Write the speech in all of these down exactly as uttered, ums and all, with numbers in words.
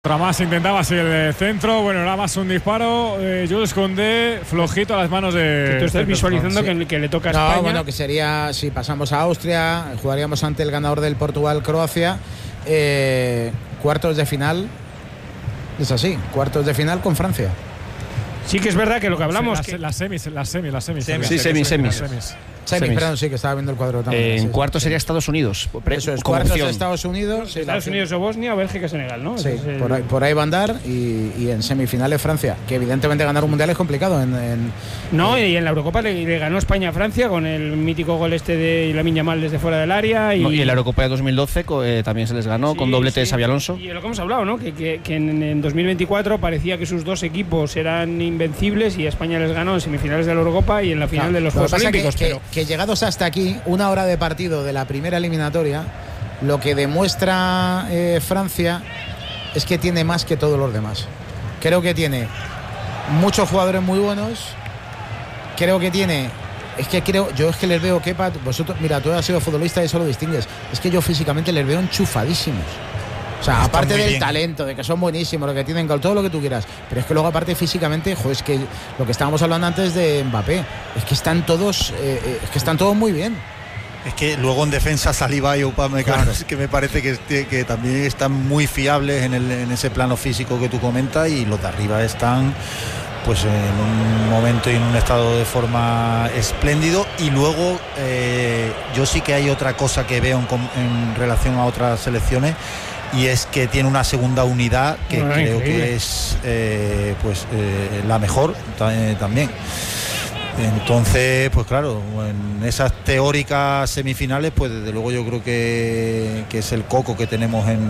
Otra más intentaba así el centro, bueno, era más un disparo. eh, Jules Koundé, flojito a las manos de. Tú estás visualizando sí. que, que le toca a no, España. Bueno, que sería, si pasamos a Austria, jugaríamos ante el ganador del Portugal-Croacia. Eh, cuartos de final, es así, cuartos de final con Francia. Sí que es verdad que lo que hablamos. Sí, que las, semis, las semis, las semis. Semis, Sí, semis, semis. semis. Semis, Semis. perdón, sí, que estaba viendo el cuadro también. Eh, en sí, cuarto sí. sería Estados Unidos. Pre- Eso es, como cuartos opción. de Estados Unidos. sí, Estados la- Unidos o Bosnia o Bélgica Senegal, ¿no? Sí, Ese es el- por ahí, por ahí va a andar y, y en semifinales Francia, que evidentemente ganar un mundial es complicado. En, en, No, y en la Eurocopa le, le ganó España a Francia con el mítico gol este de Lamine Yamal desde fuera del área. Y, No, y en la Eurocopa de dos mil doce co- eh, también se les ganó Sí, con doblete de sí. Xabi Alonso. Y lo que hemos hablado, ¿no? Que, que, que en, en dos mil veinticuatro parecía que sus dos equipos eran invencibles y España les ganó en semifinales de la Eurocopa y en la final Claro, de los lo que Juegos pasa Olímpicos. que, pero que, que llegados hasta aquí, una hora de partido de la primera eliminatoria, lo que demuestra eh, Francia es que tiene más que todos los demás. Creo que tiene muchos jugadores muy buenos. Creo que tiene. Es que creo, yo es que les veo, Kepa, vosotros, mira, tú has sido futbolista y eso lo distingues. Es que yo físicamente les veo enchufadísimos. O sea, Están aparte muy del bien. talento, de que son buenísimos, lo que tienen gol, todo lo que tú quieras. Pero es que luego, aparte físicamente, joder, es que lo que estábamos hablando antes de Mbappé, es que están todos, eh, eh, es que están todos muy bien. Es que luego en defensa Saliba y Upamecano, Claro. que me parece que, que también están muy fiables en, el, en ese plano físico que tú comentas, y los de arriba están pues en un momento y en un estado de forma espléndido. Y luego eh, yo sí que hay otra cosa que veo en, com- en relación a otras selecciones, y es que tiene una segunda unidad que Bueno, creo increíble. que es eh, pues eh, la mejor ta- eh, también. Entonces, pues claro, en esas teóricas semifinales, pues desde luego yo creo que, que es el coco que tenemos en,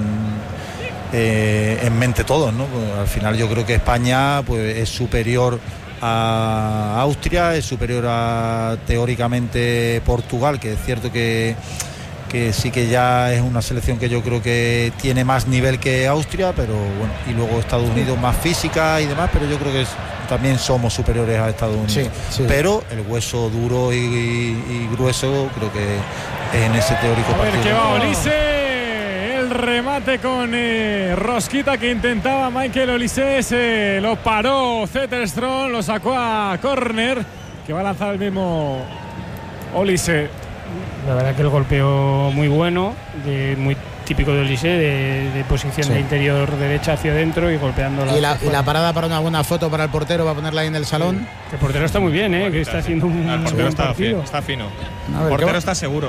eh, en mente todos, ¿no? Pues al final yo creo que España pues es superior a Austria, es superior a teóricamente Portugal, que es cierto que que sí que ya es una selección que yo creo que tiene más nivel que Austria, pero bueno, y luego Estados Unidos más física y demás, pero yo creo que es, también somos superiores a Estados Unidos. Sí, sí. Pero el hueso duro y, y grueso creo que es en ese teórico A ver partido. qué va Olise. El remate con eh, Rosquita que intentaba Michael Olise. Se lo paró Zetterström, lo sacó a córner. Que va a lanzar el mismo Olise. la verdad que el golpeo muy bueno, de, muy típico de Olise, de, de posición Sí. de interior derecha hacia adentro y golpeando Y la, y la parada para una buena foto para el portero, va a ponerla ahí en el salón. El portero está muy bien, ¿eh? Que está haciendo un El portero buen está, partido. fi- está fino. A El ver, ¿qué portero va? está seguro.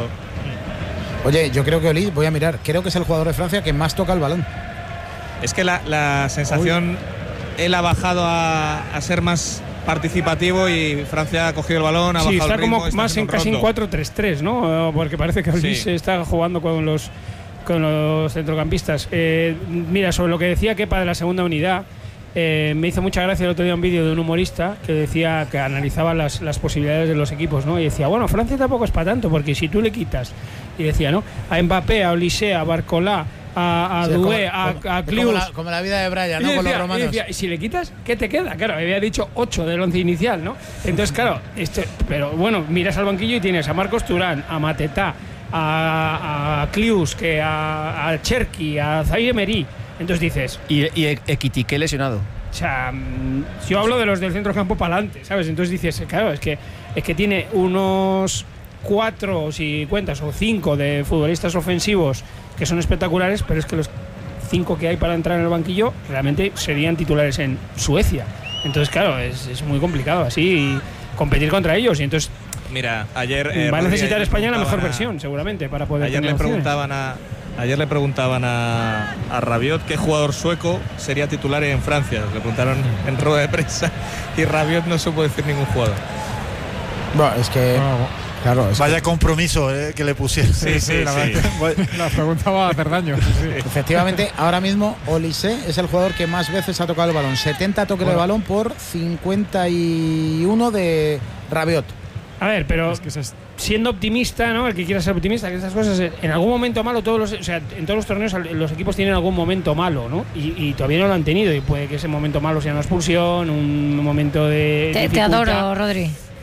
Oye, yo creo que Oli, voy a mirar, creo que es el jugador de Francia que más toca el balón. Es que la, la sensación, él ha bajado a, a ser más participativo y Francia ha cogido el balón, ha Sí, bajado está el ritmo, como está más en haciendo casi en rondo. cuatro tres tres, ¿no? Eh, Porque parece que Olise Sí. está jugando con los con los centrocampistas. Eh, mira, sobre lo que decía Kepa de la segunda unidad, eh, me hizo mucha gracia el otro día un vídeo de un humorista que decía que analizaba las, las posibilidades de los equipos, ¿no? Y decía, bueno, Francia tampoco es para tanto, porque si tú le quitas, y decía, ¿no? A Mbappé, a Olise, a Barcola, a, a Sí, Doué, como- a, como- a como Klius. la, como la vida de Brian, Y ¿no? Con decía, los romanos. y decía, y si le quitas, ¿qué te queda? Claro, había dicho ocho del once inicial, ¿no? Entonces, claro, esto, pero bueno, miras al banquillo y tienes a Marcos Turán, a Matetá, a, a Klius, que a, a Cherki, a Zaire Emery. Entonces dices, Y, y Ekitike lesionado. o sea, mm, yo hablo de los del centro campo para adelante, ¿sabes? Entonces dices, claro, es que, es que tiene unos cuatro, si cuentas, o cinco de futbolistas ofensivos que son espectaculares, pero es que los cinco que hay para entrar en el banquillo realmente serían titulares en Suecia. Entonces, claro, es, es muy complicado así competir contra ellos. Y entonces Mira, ayer eh, va a Rodri, necesitar ayer le España la mejor preguntaban a- versión, seguramente, para poder Ayer tener le opciones. preguntaban a ayer le preguntaban a, a Rabiot qué jugador sueco sería titular en Francia. Le preguntaron en rueda de prensa y Rabiot no supo decir ningún jugador. Bueno, es que, claro, es que Vaya compromiso eh, que le pusieron. Sí, sí, la verdad que la pregunta va a hacer daño. Sí, sí. efectivamente, ahora mismo Olise es el jugador que más veces ha tocado el balón. setenta toques de balón por cincuenta y uno de Rabiot. A ver, pero Es que es- siendo optimista, ¿no? El que quiera ser optimista, que estas cosas, en algún momento malo, todos los, o sea, en todos los torneos los equipos tienen algún momento malo, ¿no? Y, y todavía no lo han tenido, y puede que ese momento malo sea una expulsión, un momento de Te, te dificultad. adoro, Rodri.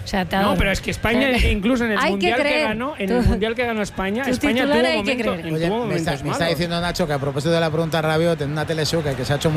sea, te ha No, dado- pero es que España, incluso en el Hay que mundial que, creer. ganó, en Tú- el mundial que ganó España, tus España tuvo titulares hay que momentos, creer. tuvo Oye, me momentos está, me está malos. diciendo Nacho que a propósito de la pregunta Rabiot en una teleshow que se ha hecho muy